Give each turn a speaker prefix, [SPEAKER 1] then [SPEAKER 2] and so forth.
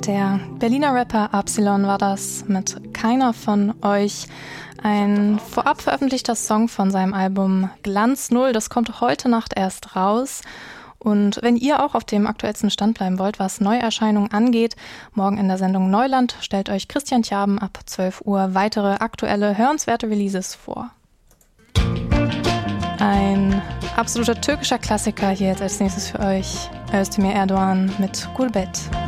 [SPEAKER 1] Der Berliner Rapper Absilon war das mit Keiner von euch. Ein vorab veröffentlichter Song von seinem Album Glanz Null. Das kommt heute Nacht erst raus. Und wenn ihr auch auf dem aktuellsten Stand bleiben wollt, was Neuerscheinungen angeht, morgen in der Sendung Neuland stellt euch Christian Tjaben ab 12 Uhr weitere aktuelle, hörenswerte Releases vor. Ein absoluter türkischer Klassiker hier jetzt als nächstes für euch. Özdemir Erdoğan mit Gurbet.